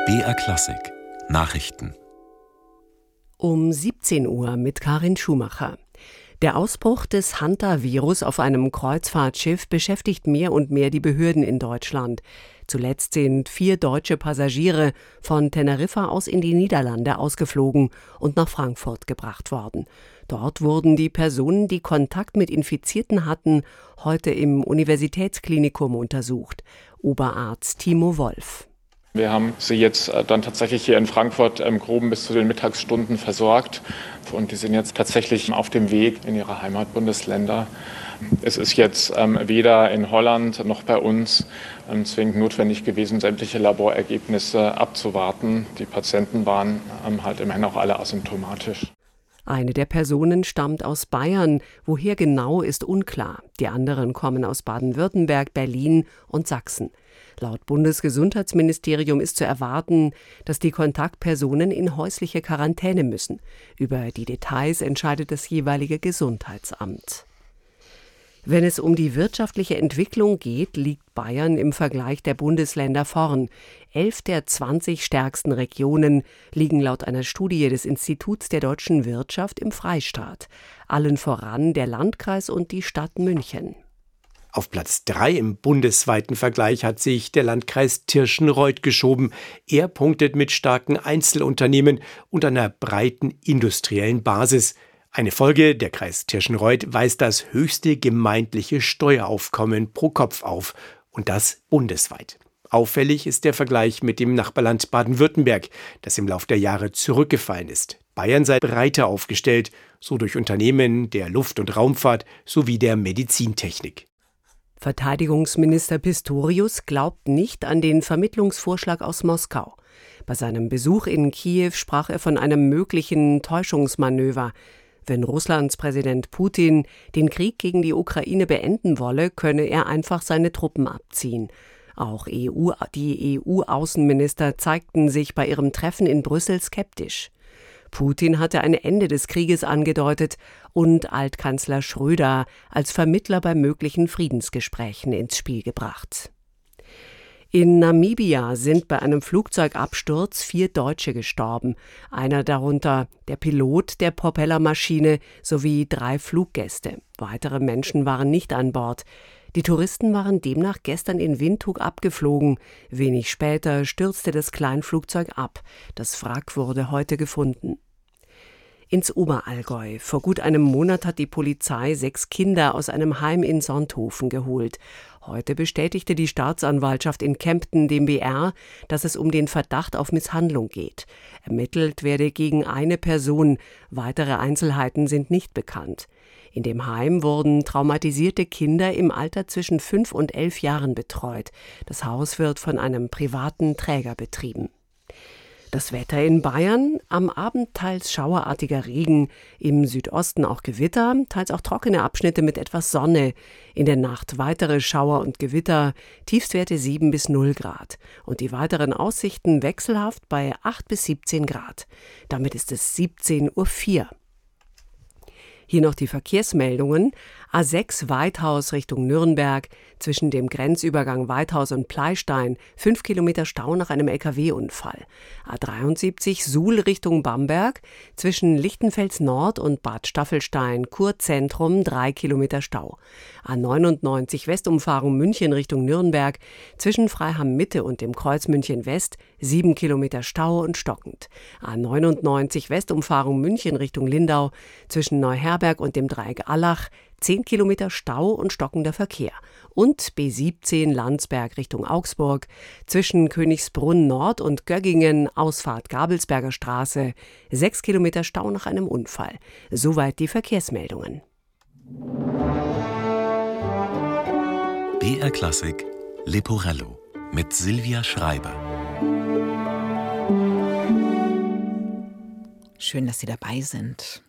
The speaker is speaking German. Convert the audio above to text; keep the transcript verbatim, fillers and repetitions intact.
B R Klassik Nachrichten Um siebzehn Uhr mit Karin Schumacher. Der Ausbruch des Hantavirus auf einem Kreuzfahrtschiff beschäftigt mehr und mehr die Behörden in Deutschland. Zuletzt sind vier deutsche Passagiere von Teneriffa aus in die Niederlande ausgeflogen und nach Frankfurt gebracht worden. Dort wurden die Personen, die Kontakt mit Infizierten hatten, heute im Universitätsklinikum untersucht. Oberarzt Timo Wolf. Wir haben sie jetzt dann tatsächlich hier in Frankfurt im Groben bis zu den Mittagsstunden versorgt. Und die sind jetzt tatsächlich auf dem Weg in ihre Heimatbundesländer. Es ist jetzt ähm, weder in Holland noch bei uns ähm, zwingend notwendig gewesen, sämtliche Laborergebnisse abzuwarten. Die Patienten waren ähm, halt immerhin auch alle asymptomatisch. Eine der Personen stammt aus Bayern. Woher genau, ist unklar. Die anderen kommen aus Baden-Württemberg, Berlin und Sachsen. Laut Bundesgesundheitsministerium ist zu erwarten, dass die Kontaktpersonen in häusliche Quarantäne müssen. Über die Details entscheidet das jeweilige Gesundheitsamt. Wenn es um die wirtschaftliche Entwicklung geht, liegt Bayern im Vergleich der Bundesländer vorn. Elf der zwanzig stärksten Regionen liegen laut einer Studie des Instituts der deutschen Wirtschaft im Freistaat. Allen voran der Landkreis und die Stadt München. Auf Platz drei im bundesweiten Vergleich hat sich der Landkreis Tirschenreuth geschoben. Er punktet mit starken Einzelunternehmen und einer breiten industriellen Basis. Eine Folge: Der Kreis Tirschenreuth weist das höchste gemeindliche Steueraufkommen pro Kopf auf. Und das bundesweit. Auffällig ist der Vergleich mit dem Nachbarland Baden-Württemberg, das im Lauf der Jahre zurückgefallen ist. Bayern sei breiter aufgestellt, so durch Unternehmen der Luft- und Raumfahrt sowie der Medizintechnik. Verteidigungsminister Pistorius glaubt nicht an den Vermittlungsvorschlag aus Moskau. Bei seinem Besuch in Kiew sprach er von einem möglichen Täuschungsmanöver. Wenn Russlands Präsident Putin den Krieg gegen die Ukraine beenden wolle, könne er einfach seine Truppen abziehen. Auch E U, die E U-Außenminister zeigten sich bei ihrem Treffen in Brüssel skeptisch. Putin hatte ein Ende des Krieges angedeutet und Altkanzler Schröder als Vermittler bei möglichen Friedensgesprächen ins Spiel gebracht. In Namibia sind bei einem Flugzeugabsturz vier Deutsche gestorben, einer darunter der Pilot der Propellermaschine sowie drei Fluggäste. Weitere Menschen waren nicht an Bord. Die Touristen waren demnach gestern in Windhoek abgeflogen. Wenig später stürzte das Kleinflugzeug ab. Das Wrack wurde heute gefunden. Ins Oberallgäu. Vor gut einem Monat hat die Polizei sechs Kinder aus einem Heim in Sonthofen geholt. Heute bestätigte die Staatsanwaltschaft in Kempten dem B R, dass es um den Verdacht auf Misshandlung geht. Ermittelt werde gegen eine Person. Weitere Einzelheiten sind nicht bekannt. In dem Heim wurden traumatisierte Kinder im Alter zwischen fünf und elf Jahren betreut. Das Haus wird von einem privaten Träger betrieben. Das Wetter in Bayern: am Abend teils schauerartiger Regen, im Südosten auch Gewitter, teils auch trockene Abschnitte mit etwas Sonne. In der Nacht weitere Schauer und Gewitter, Tiefstwerte sieben bis null Grad. Und die weiteren Aussichten wechselhaft bei acht bis siebzehn Grad. Damit ist es siebzehn Uhr vier. Hier noch die Verkehrsmeldungen. A sechs Weithaus Richtung Nürnberg, zwischen dem Grenzübergang Weithaus und Pleystein, fünf Kilometer Stau nach einem L K W-Unfall. A dreiundsiebzig Suhl Richtung Bamberg, zwischen Lichtenfels Nord und Bad Staffelstein, Kurzentrum, drei Kilometer Stau. A neunundneunzig Westumfahrung München Richtung Nürnberg, zwischen Freiham Mitte und dem Kreuz München West, sieben Kilometer Stau und stockend. A neunundneunzig Westumfahrung München Richtung Lindau, zwischen Neuherberg und dem Dreieck Allach, zehn Kilometer Stau und stockender Verkehr. Und B siebzehn Landsberg Richtung Augsburg, zwischen Königsbrunn Nord und Göggingen, Ausfahrt Gabelsberger Straße, sechs Kilometer Stau nach einem Unfall. Soweit die Verkehrsmeldungen. B R Klassik Leporello mit Silvia Schreiber. Schön, dass Sie dabei sind.